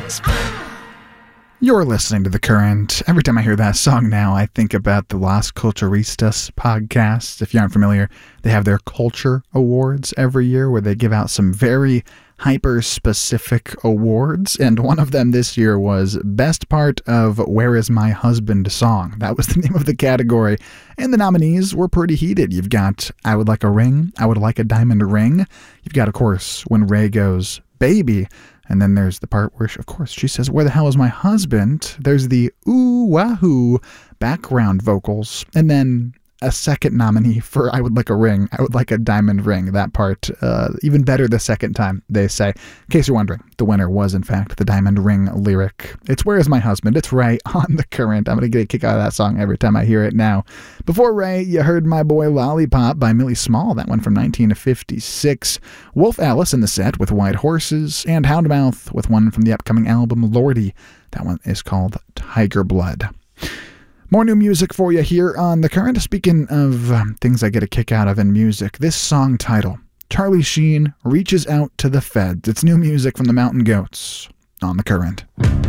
You're listening to The Current. Every time I hear that song now, I think about the Las Culturistas podcast. If you aren't familiar, they have their Culture Awards every year where they give out some very hyper-specific awards, and one of them this year was Best Part of Where Is My Husband song. That was the name of the category, and the nominees were pretty heated. You've got I Would Like a Ring, I Would Like a Diamond Ring. You've got, of course, When Ray Goes Baby. And then there's the part where, of course, she says, Where the hell is my husband? There's the ooh, wahoo background vocals. And then a second nominee for I Would Like a Ring, I Would Like a Diamond Ring. That part, even better the second time, they say. In case you're wondering, the winner was, in fact, the Diamond Ring lyric. It's Where Is My Husband? It's Ray on The Current. I'm going to get a kick out of that song every time I hear it now. Before Ray, you heard My Boy Lollipop by Millie Small. That one from 1956. Wolf Alice in the set with White Horses. And Houndmouth with one from the upcoming album Lordy. That one is called Tiger Blood. More new music for you here on The Current. Speaking of things I get a kick out of in music, this song title, Charlie Sheen Reaches Out to the Feds. It's new music from the Mountain Goats on The Current.